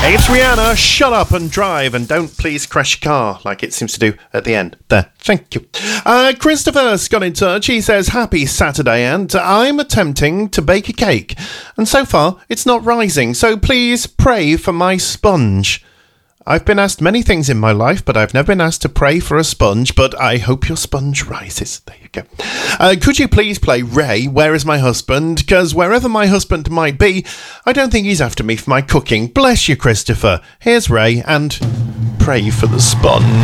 It's Rihanna, shut up and drive and don't please crash your car like it seems to do at the end. There, thank you. Christopher's got in touch. He says, happy Saturday, and I'm attempting to bake a cake. And so far, it's not rising, so please pray for my sponge. I've been asked many things in my life, but I've never been asked to pray for a sponge, but I hope your sponge rises. There you go. Could you please play Ray, Where Is My Husband? Because wherever my husband might be, I don't think he's after me for my cooking. Bless you, Christopher. Here's Ray, and pray for the sponge.